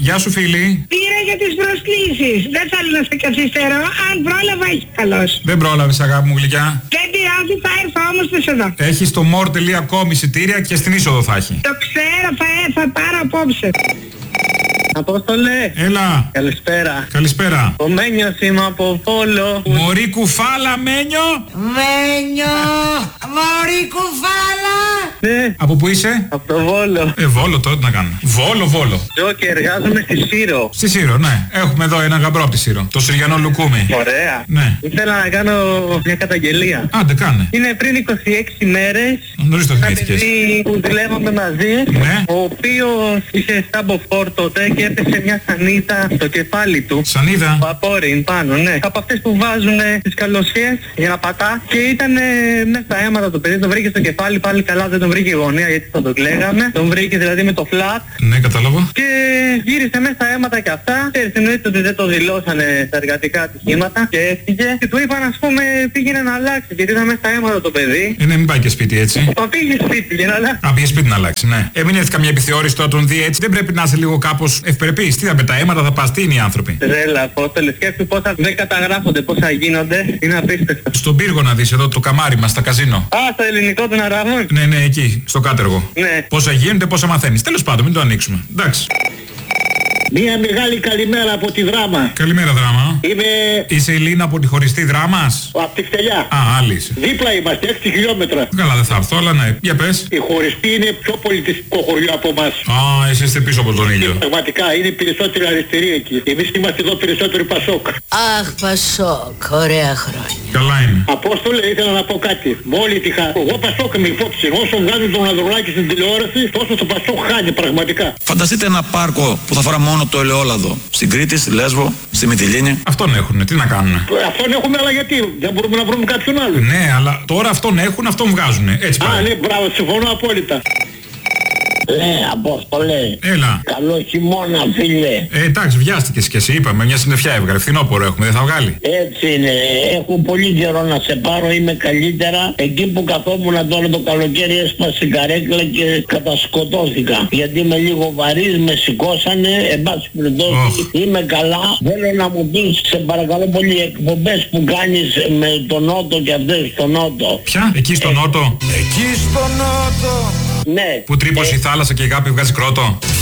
Γεια σου, φίλη. Πήρα για τις προσκλήσεις. Δεν θέλω να σε καθυστερώ. Αν πρόλαβα, έχει καλώς. Δεν πρόλαβες, αγάπη μου γλυκιά. Δεν πειράζει, θα έρθω όμως εδώ. Έχει στο more.com εισιτήρια και στην είσοδο θα έχει. Το ξέρω, θα πάρω απόψε. Απόστολε. Έλα. Καλησπέρα. Καλησπέρα. Ο Μένιος είμαι από Βόλο. Μωρή κουφάλα, Μένιο. Μένιο, μωρή κουφάλα. Ναι. Από πού είσαι? Από το Βόλο. Βόλο τώρα τι να κάνουμε. Βόλο. Ζω και εργάζομαι στη Σύρο. Στη Σύρο, ναι. Έχουμε εδώ ένα γαμπρό από τη Σύρο. Το Συριανό Λουκούμι. Ωραία. Ναι. Ήθελα να κάνω μια καταγγελία. Άντε, κάνε. Είναι πριν 26 μέρες. Νωρίς το Ένα θυμήθηκες. παιδί που δουλεύαμε μαζί, Ναι. ο οποίος είχε στάμποφορ τότε και έπεσε μια σανίδα στο κεφάλι του. Σανίδα. Βαπόριν πάνω, ναι. Από αυτές που βάζουν τις καλοσιές για να πατά. Και ήταν μέσα στα αίματα το παιδί, τον βρήκε στο κεφάλι πάλι καλά, δεν τον βρήκε η γωνία γιατί θα τον κλαίγαμε. Τον βρήκε δηλαδή με το φλατ. Ναι, κατάλαβα. Και γύρισε μέσα στα αίματα και αυτά. Ξέρεις, εννοείται ότι δεν το δηλώσανε στα εργατικά ατυχήματα και έφυγε. Και του είπαν, ας πούμε, πήγαινε να αλλάξει γιατί ήταν μέσα στα αίματα το παιδί. Ναι, μην πάει και σπίτι έτσι. Μα πήγε σπίτι για να αλλάξει. Α, πήγε σπίτι να αλλάξει, ναι. Μην έρθει καμία επιθεώρηση τώρα τον δει έτσι. Δεν πρέπει να είσαι λίγο κάπως ευπρεπής. Τι θα με τα αίματα, θα πας, τι είναι οι άνθρωποι. Τρέλα, Απόστολε, σκέφτου πόσα δεν καταγράφονται, πόσα γίνονται. Είναι απίστευτο. Στον πύργο να δεις εδώ το καμάρι μας, στα καζίνο. Α, στο ελληνικό των Αραγών. Ναι, εκεί, στο κάτεργο. Ναι. Πόσα γίνονται, πόσα μαθαίνεις. Τέλος πάντων, μην το ανοίξουμε. Εντάξει. Μία μεγάλη καλημέρα από τη Δράμα. Καλημέρα, Δράμα. Είμαι Είσαι η Λίνα από τη χωριστή Δράμας. από τη Φτελιά. Α, άλλη είσαι. Δίπλα είμαστε, 6 χιλιόμετρα. Καλά, δεν θα έρθω, αλλά ναι. Για πες. Η χωριστή είναι πιο πολιτιστικό χωριό από εμάς. Α, εσύ είστε πίσω από τον ήλιο. Πραγματικά είναι περισσότερη αριστερή εκεί. Εμείς είμαστε εδώ περισσότεροι Πασόκ. Αχ, Πασόκ, ωραία χρόνια. Καλά είναι. Απόστολε, ήθελα να πω κάτι. Με όλη τη χαρά. Εγώ Πασόκ είμαι υπόψη. Όσο βγάζει τον Ανδρουλάκη στην τηλεόραση, τόσο το Πασόκ χάνει πραγματικά. Φανταστείτε ένα πάρκο που θα φορά μόνο το ελαιόλαδο. Στην Κρήτη, στη Λέσβο, στη Μυτιλήνη. Αυτόν έχουνε, τι να κάνουνε. Αυτόν έχουμε, αλλά γιατί δεν μπορούμε να βρούμε κάποιον άλλο. Ναι, αλλά τώρα αυτόν έχουν, αυτόν βγάζουνε. Έτσι Α, πάει. ναι, μπράβο, συμφωνώ απόλυτα. Απόστολε. Έλα. Καλό χειμώνα, φίλε. Εντάξει, βιάστηκες κι εσύ, είπαμε. Μια συννεφιά έβγαλε. Φθινόπωρο έχουμε, δεν θα βγάλει. Έτσι είναι. Έχω πολύ καιρό να σε πάρω, είμαι καλύτερα. Εκεί που καθόμουν τώρα το καλοκαίρι έσπασε η καρέκλα και κατασκοτώθηκα. Γιατί είμαι λίγο βαρύς, με σηκώσανε. Εν πάση περιπτώσει, είμαι καλά. Θέλω να μου πεις, σε παρακαλώ πολύ, εκπομπές που κάνεις με τον Νότο και αυτές στο Νότο. Ποια? Εκεί στο Νότο. Εκεί στο Νότο. Ναι. Που τρύπωσε η θάλασσα και η αγάπη βγάζει κρότο.